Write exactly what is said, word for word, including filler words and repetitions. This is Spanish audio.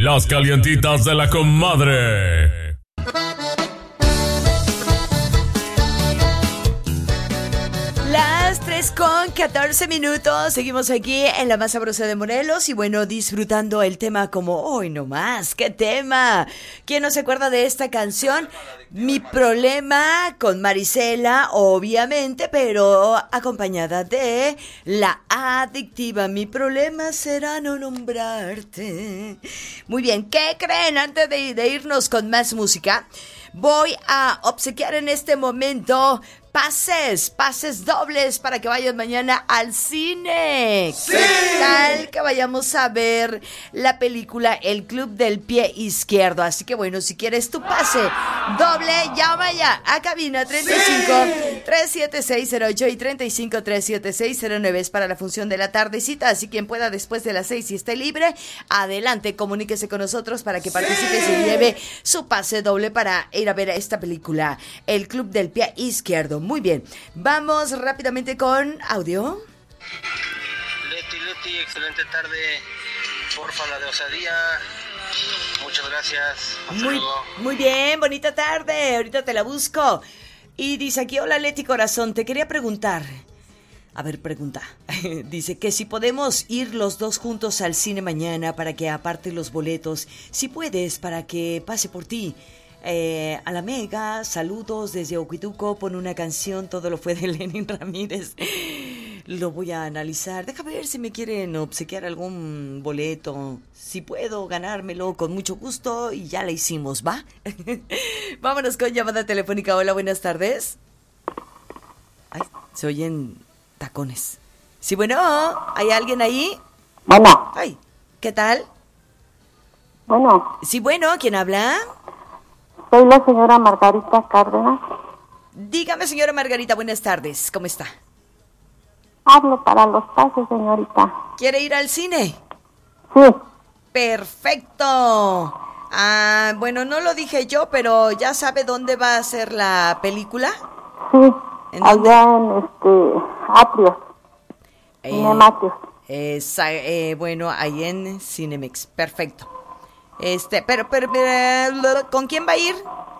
las calientitas de la comadre. Las tres con catorce minutos. Seguimos aquí en la más sabrosa de Morelos. Y bueno, disfrutando el tema como hoy no más. ¡Qué tema! ¿Quién no se acuerda de esta canción? Mi problema con Marisela, obviamente, pero acompañada de La Adictiva. Mi problema será no nombrarte. Muy bien, ¿qué creen? Antes de, de irnos con más música, voy a obsequiar en este momento pases, pases dobles para que vayan mañana al cine. ¡Sí! ¿Qué tal que vayamos a ver la película El Club del Pie Izquierdo? Así que bueno, si quieres tu pase doble, llama ya a cabina treinta y cinco, trescientos setenta y seis cero ocho y treinta y cinco, trescientos setenta y seis cero nueve. Es para la función de la tardecita, así quien pueda después de las seis y esté libre, adelante, comuníquese con nosotros para que participe y se lleve su pase doble para ir a ver esta película, El Club del Pie Izquierdo. Muy bien, vamos rápidamente con audio. Leti, Leti, excelente tarde. Porfa, la de Osadía. Muchas gracias. Hasta Muy, luego. muy bien, bonita tarde. Ahorita te la busco. Y dice aquí, hola Leti Corazón, te quería preguntar. A ver, pregunta. Dice que si podemos ir los dos juntos al cine mañana para que aparte los boletos, si puedes, para que pase por ti. Eh, a la Mega, saludos desde Oquituco, pon una canción, todo lo fue de Lenin Ramírez. Lo voy a analizar. Deja ver si me quieren obsequiar algún boleto. Si puedo ganármelo, con mucho gusto. Y ya la hicimos, ¿va? Vámonos con llamada telefónica. Hola, buenas tardes. Ay, se oyen tacones. Sí, bueno, ¿hay alguien ahí? Bueno. Ay, ¿qué tal? Bueno. Sí, bueno, ¿quién habla? Soy la señora Margarita Cárdenas. Dígame, señora Margarita, buenas tardes. ¿Cómo está? Hablo para los pases, señorita. ¿Quiere ir al cine? Sí. Perfecto. Ah, bueno, no lo dije yo, pero ¿ya sabe dónde va a ser la película? Sí, ¿En allá en este Atrios. Eh, Cinematrios. esa- eh, bueno, ahí en Cinemex. Perfecto. Este, pero, pero, pero, ¿con quién va a ir?